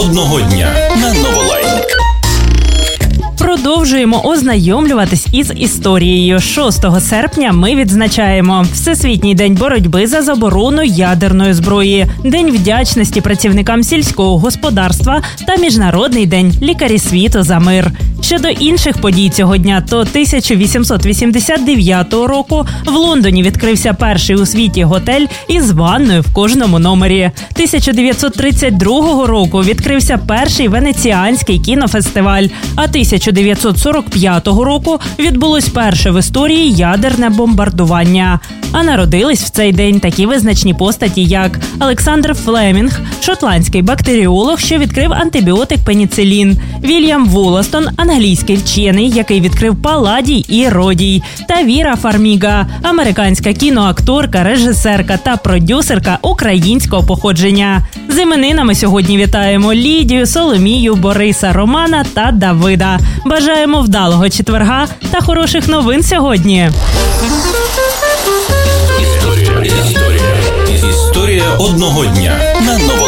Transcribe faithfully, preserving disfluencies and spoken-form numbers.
одного дня на Новолайт. Продовжуємо ознайомлюватись із історією. шостого серпня ми відзначаємо Всесвітній день боротьби за заборону ядерної зброї, День вдячності працівникам сільського господарства та Міжнародний день лікарі світу за мир. Щодо інших подій цього дня, то тисяча вісімсот вісімдесят дев'ятого року в Лондоні відкрився перший у світі готель із ванною в кожному номері. тисяча дев'ятсот тридцять другого року відкрився перший венеціанський кінофестиваль, а тисяча дев'ятсот сорок п'ятого року відбулось перше в історії ядерне бомбардування. А народились в цей день такі визначні постаті, як Олександр Флемінг, шотландський бактеріолог, що відкрив антибіотик пеніцилін, Вільям Воластон, англійський вчений, який відкрив паладій і родій, та Віра Фарміга, американська кіноакторка, режисерка та продюсерка українського походження. З іменинами сьогодні вітаємо Лідію, Соломію, Бориса, Романа та Давида. Бажаємо вдалого четверга та хороших новин сьогодні. Історія, історія, історія одного дня на Новолайт.